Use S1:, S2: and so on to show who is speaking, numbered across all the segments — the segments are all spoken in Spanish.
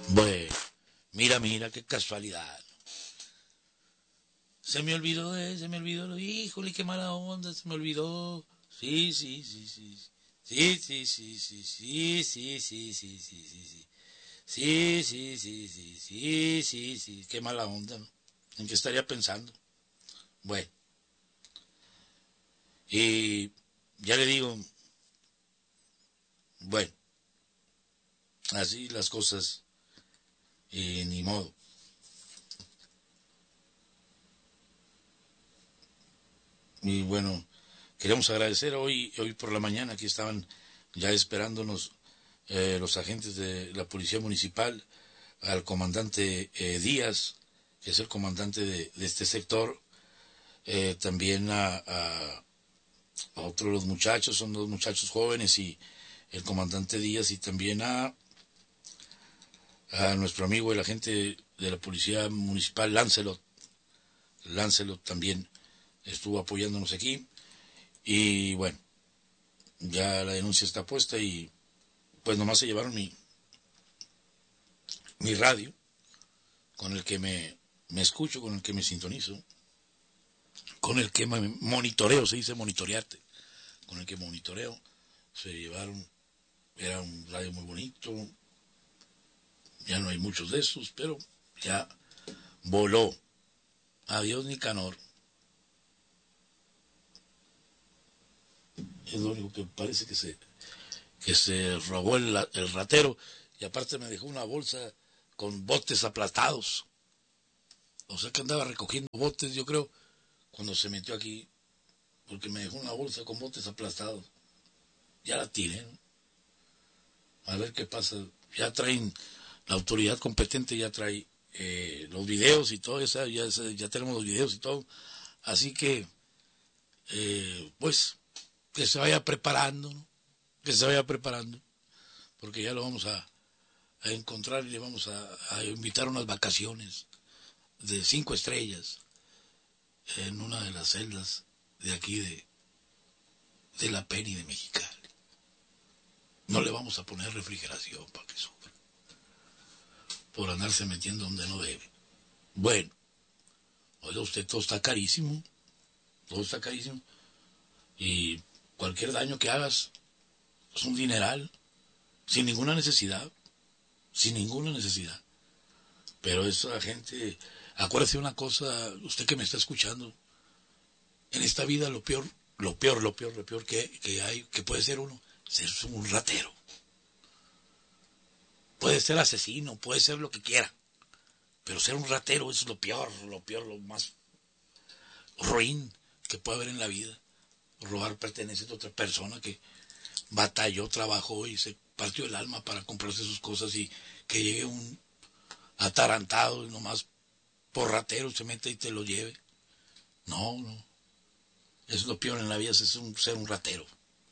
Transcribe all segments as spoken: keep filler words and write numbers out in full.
S1: Bueno, mira, mira, qué casualidad. Se me olvidó, eh, se me olvidó. Híjole, qué mala onda, se me olvidó. Sí, sí, sí, sí. Sí, sí, sí, sí, sí, sí, sí, sí, sí, sí, sí. Sí, sí, sí, sí, sí, sí, sí, qué mala onda, ¿no? ¿En qué estaría pensando? Bueno, y ya le digo, bueno, así las cosas, y ni modo. Y bueno, queremos agradecer hoy, hoy por la mañana que estaban ya esperándonos eh, los agentes de la Policía Municipal, al comandante eh, Díaz, que es el comandante de, de este sector, eh, también a, a, a otro de los muchachos, son dos muchachos jóvenes, y el comandante Díaz, y también a, a nuestro amigo el agente de la Policía Municipal, Lancelot. Lancelot también estuvo apoyándonos aquí, y bueno, ya la denuncia está puesta, y pues nomás se llevaron mi, mi radio, con el que me, me escucho, con el que me sintonizo, con el que me monitoreo, se dice monitorearte, con el que monitoreo. Se llevaron, era un radio muy bonito, ya no hay muchos de esos, pero ya voló. Adiós Nicanor. Es lo único que parece que se, que se robó el, el ratero, y aparte me dejó una bolsa con botes aplastados. O sea que andaba recogiendo botes, yo creo, cuando se metió aquí, porque me dejó una bolsa con botes aplastados. Ya la tiré, ¿no? A ver qué pasa. Ya traen, la autoridad competente ya trae eh, los videos y todo eso, ya, ya tenemos los videos y todo. Así que, eh, pues, que se vaya preparando, ¿no? Que se vaya preparando, porque ya lo vamos a, a encontrar y le vamos a, a invitar a unas vacaciones de cinco estrellas en una de las celdas de aquí de, de la Penny de Mexicali. No le vamos a poner refrigeración para que sufra por andarse metiendo donde no debe. Bueno, oiga usted, todo está carísimo, todo está carísimo, y cualquier daño que hagas es un dineral, sin ninguna necesidad, sin ninguna necesidad. Pero esa gente, acuérdese una cosa, usted que me está escuchando, en esta vida lo peor, lo peor, lo peor, lo peor que, que hay, que puede ser uno, ser un ratero. Puede ser asesino, puede ser lo que quiera, pero ser un ratero es lo peor, lo peor, lo más ruin que puede haber en la vida. Robar pertenencias de otra persona que batalló, trabajó y se partió el alma para comprarse sus cosas, y que llegue un atarantado y nomás por ratero se mete y te lo lleve. No, no. Es lo peor en la vida, es un, ser un ratero.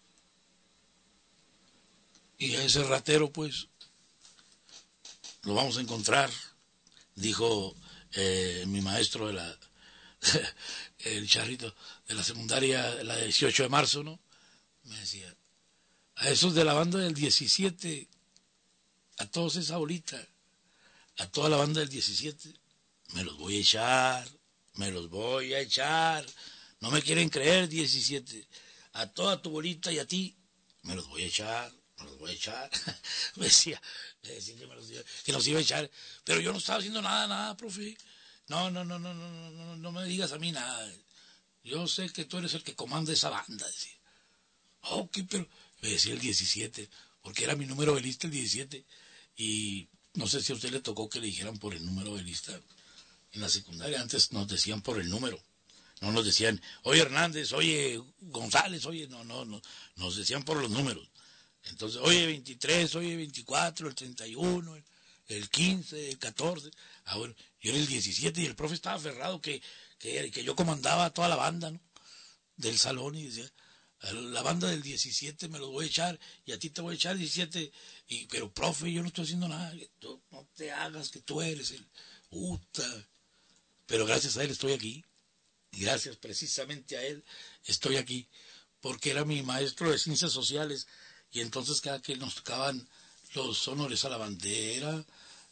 S1: Y a ese ratero, pues, lo vamos a encontrar, dijo eh, mi maestro de la el charrito de la secundaria, la de dieciocho de marzo, ¿no? Me decía, a esos de la banda del diecisiete, a todos esa bolita, a toda la banda del diecisiete, me los voy a echar, me los voy a echar. No me quieren creer, diecisiete. A toda tu bolita y a ti, me los voy a echar, me los voy a echar. me decía, me decía que, me los iba, que nos iba a echar. Pero yo no estaba haciendo nada, nada, profe. No, no, no, no, no, no, no, no me digas a mí nada. Yo sé que tú eres el que comanda esa banda, decía. Ok, pero me decía el diecisiete, porque era mi número de lista el diecisiete. Y no sé si a usted le tocó que le dijeran por el número de lista. En la secundaria antes nos decían por el número. No nos decían, oye Hernández, oye González, oye, no, no, no. Nos decían por los números. Entonces, oye veintitrés, oye veinticuatro, el treinta y uno, el, el quince, el catorce. Ah, bueno, yo era el diecisiete y el profe estaba aferrado que, que, que yo comandaba a toda la banda, ¿no? Del salón, y decía, a la banda del diecisiete me lo voy a echar y a ti te voy a echar diecisiete. Y, pero profe, yo no estoy haciendo nada. Tú, no te hagas que tú eres el... Uta. Pero gracias a él estoy aquí. Y gracias precisamente a él estoy aquí. Porque era mi maestro de ciencias sociales. Y entonces cada que nos tocaban los honores a la bandera,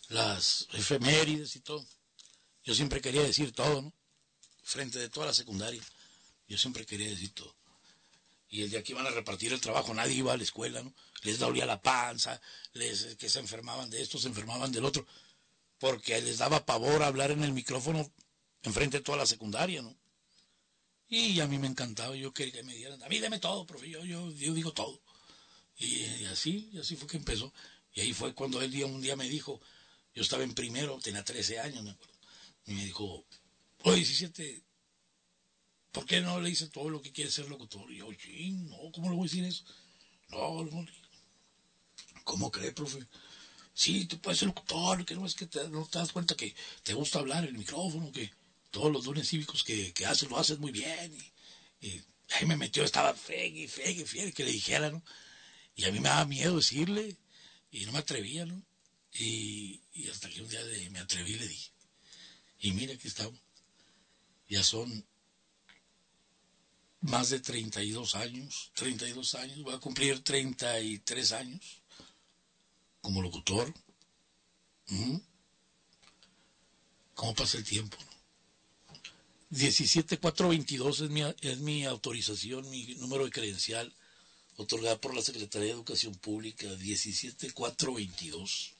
S1: las efemérides y todo. Yo siempre quería decir todo, ¿no? Frente de toda la secundaria. Yo siempre quería decir todo. Y el día que iban a repartir el trabajo, nadie iba a la escuela, ¿no? Les dolía la panza, les, que se enfermaban de esto, se enfermaban del otro, porque les daba pavor hablar en el micrófono enfrente de toda la secundaria, ¿no? Y a mí me encantaba, yo quería que me dieran, a mí deme todo, profe, yo, yo, yo digo todo. Y, y así, y así fue que empezó. Y ahí fue cuando él día, un día me dijo, yo estaba en primero, tenía trece años, me acuerdo, y me dijo, oye, diecisiete, ¿por qué no le dice todo lo que quiere ser locutor? Y yo, sí, no, ¿cómo le voy a decir eso? No, no, ¿cómo cree, profe? Sí, tú puedes ser locutor, que no es que te, no te das cuenta que te gusta hablar en el micrófono, que todos los dones cívicos que, que haces lo haces muy bien. Y, y ahí me metió, estaba fregue, fregue, fregue, que le dijera, ¿no? Y a mí me daba miedo decirle, y no me atrevía, ¿no? Y, y hasta que un día le, me atreví y le dije. Y mira, aquí estamos. Ya son más de treinta y dos años, treinta y dos años, voy a cumplir treinta y tres años como locutor. ¿Mm? ¿Cómo pasa el tiempo? diecisiete cuatrocientos veintidós es mi, es mi autorización, mi número de credencial, otorgada por la Secretaría de Educación Pública, diecisiete cuatrocientos veintidós,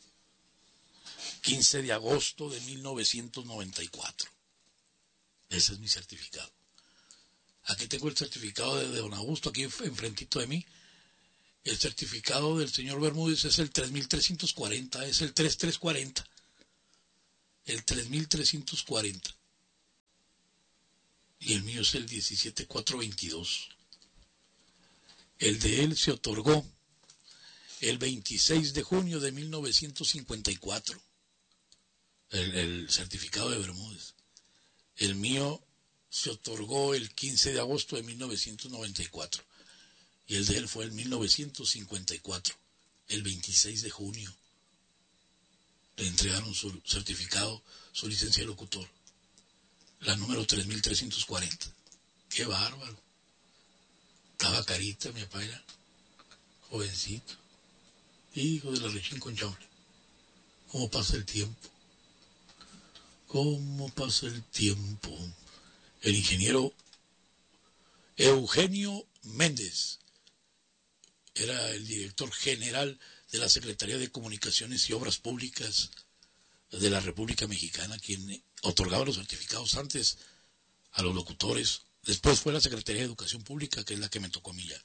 S1: quince de agosto de mil novecientos noventa y cuatro. Ese es mi certificado. Aquí tengo el certificado de, de don Augusto, aquí enfrentito de mí. El certificado del señor Bermúdez es el tres mil trescientos cuarenta, es el tres mil trescientos cuarenta. El tres mil trescientos cuarenta. Y el mío es el diecisiete cuatrocientos veintidós. El de él se otorgó el veintiséis de junio de mil novecientos cincuenta y cuatro. El, el certificado de Bermúdez. El mío se otorgó el quince de agosto de mil novecientos noventa y cuatro. Y el de él fue en mil novecientos cincuenta y cuatro, el veintiséis de junio. Le entregaron su certificado, su licencia de locutor, la número tres mil trescientos cuarenta. ¡Qué bárbaro! Estaba carita, mi papá era jovencito, hijo de la rechín con chambre. ¿Cómo pasa el tiempo? ¿Cómo pasa el tiempo? El ingeniero Eugenio Méndez era el director general de la Secretaría de Comunicaciones y Obras Públicas de la República Mexicana, quien otorgaba los certificados antes a los locutores. Después fue la Secretaría de Educación Pública, que es la que me tocó a mí ya.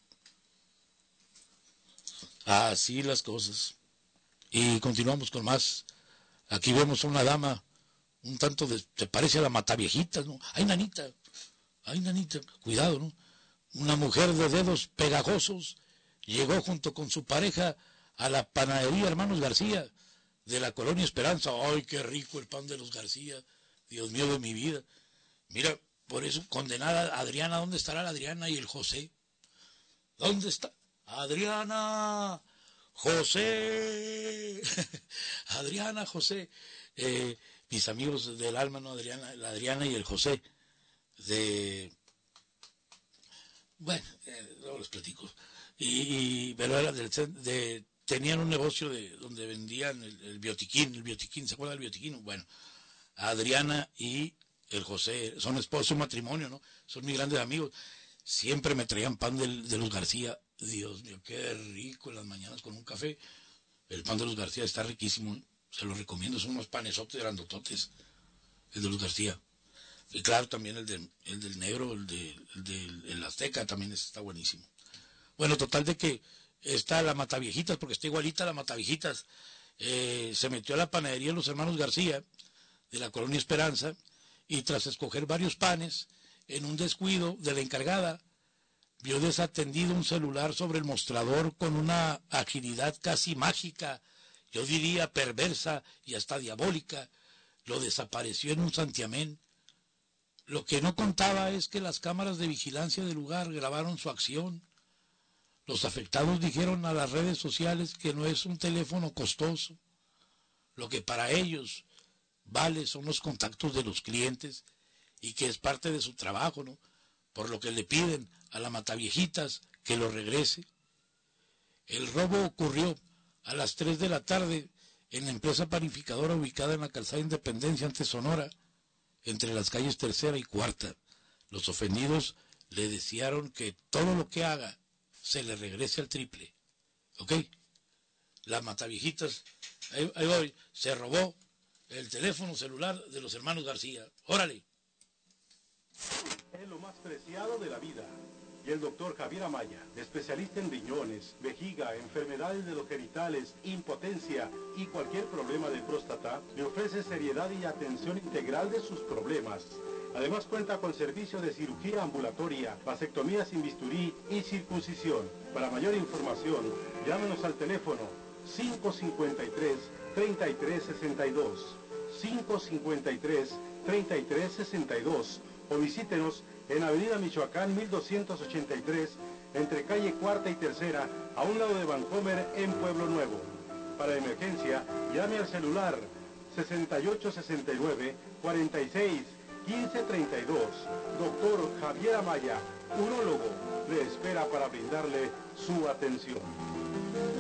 S1: Así las cosas. Y continuamos con más. Aquí vemos a una dama un tanto de, te parece a la Mataviejita, ¿no? Ay, nanita, ay, nanita, cuidado, ¿no? Una mujer de dedos pegajosos llegó junto con su pareja a la panadería Hermanos García de la Colonia Esperanza. ¡Ay, qué rico el pan de los García! Dios mío de mi vida. Mira, por eso condenada Adriana, ¿dónde estará la Adriana y el José? ¿Dónde está? Adriana, José, Adriana, José, eh, mis amigos del alma, ¿no? Adriana, la Adriana y el José, de, bueno, eh, luego les platico, y, y pero era del, de, tenían un negocio de donde vendían el, el biotiquín, el biotiquín, ¿se acuerdan del biotiquín? Bueno, Adriana y el José, son esposos, un matrimonio, ¿no? Son mis grandes amigos. Siempre me traían pan de, de los García. Dios mío, qué rico en las mañanas con un café. El pan de los García está riquísimo, ¿eh? Se los recomiendo, son unos panesotes grandototes, el de los García. Y claro, también el, de, el del negro, el de, el de el Azteca también está buenísimo. Bueno, total de que está la Mataviejitas, porque está igualita la Mataviejitas. Eh, se metió a la panadería de los Hermanos García, de la Colonia Esperanza, y tras escoger varios panes, en un descuido de la encargada, vio desatendido un celular sobre el mostrador con una agilidad casi mágica, yo diría perversa y hasta diabólica. Lo desapareció en un santiamén. Lo que no contaba es que las cámaras de vigilancia del lugar grabaron su acción. Los afectados dijeron a las redes sociales que no es un teléfono costoso. Lo que para ellos vale son los contactos de los clientes y que es parte de su trabajo, ¿no? Por lo que le piden a la Mataviejitas que lo regrese. El robo ocurrió a las tres de la tarde en la empresa panificadora ubicada en la calzada Independencia ante Sonora, entre las calles Tercera y Cuarta. Los ofendidos le desearon que todo lo que haga se le regrese al triple. ¿Ok? Las mataviejitas, ahí, ahí voy, se robó el teléfono celular de los hermanos García. ¡Órale!
S2: Es lo más preciado de la vida. Y el doctor Javier Amaya, especialista en riñones, vejiga, enfermedades de los genitales, impotencia y cualquier problema de próstata, le ofrece seriedad y atención integral de sus problemas. Además cuenta con servicio de cirugía ambulatoria, vasectomía sin bisturí y circuncisión. Para mayor información, llámenos al teléfono cinco cinco tres, treinta y tres sesenta y dos, cinco cinco tres, treinta y tres sesenta y dos, o visítenos en Avenida Michoacán mil doscientos ochenta y tres, entre calle Cuarta y Tercera, a un lado de Vancomer, en Pueblo Nuevo. Para emergencia, llame al celular sesenta y ocho sesenta y nueve, cuarenta y seis, quince treinta y dos. Doctor Javier Amaya, urólogo, le espera para brindarle su atención.